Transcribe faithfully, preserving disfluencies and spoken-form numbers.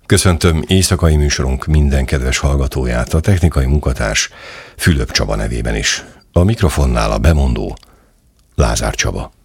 Köszöntöm éjszakai műsorunk minden kedves hallgatóját, a technikai munkatárs Fülöp Csaba nevében is. A mikrofonnál a bemondó Lázár Csaba.